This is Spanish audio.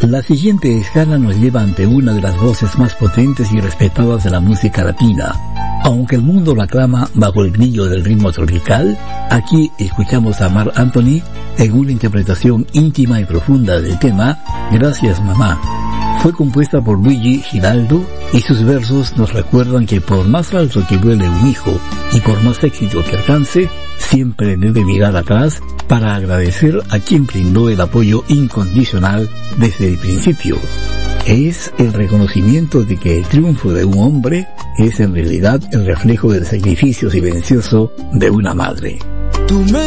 La siguiente escala nos lleva ante una de las voces más potentes y respetadas de la música latina. Aunque el mundo la aclama bajo el brillo del ritmo tropical, aquí escuchamos a Marc Anthony en una interpretación íntima y profunda del tema Gracias Mamá. Fue compuesta por Luigi Giraldo y sus versos nos recuerdan que por más alto que vuele un hijo y por más éxito que alcance, siempre debe mirar atrás para agradecer a quien brindó el apoyo incondicional desde el principio. Es el reconocimiento de que el triunfo de un hombre es en realidad el reflejo del sacrificio silencioso de una madre.